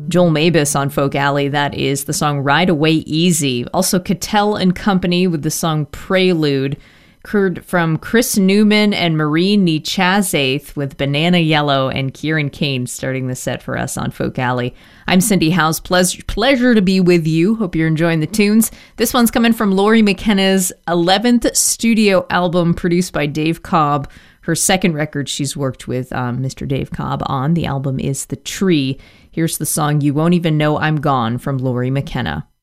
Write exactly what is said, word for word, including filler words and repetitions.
Joel Mabus on Folk Alley, that is the song Ride Away Easy. Also Cattell and Company with the song Prelude. Heard from Chris Newman and Marie Nichazath with Banana Yellow, and Kieran Kane starting the set for us on Folk Alley. I'm Cindy House. Pleasure, pleasure to be with you. Hope you're enjoying the tunes. This one's coming from Lori McKenna's eleventh studio album produced by Dave Cobb. Her second record she's worked with um, Mister Dave Cobb on. The album is The Tree. Here's the song You Won't Even Know I'm Gone from Lori McKenna.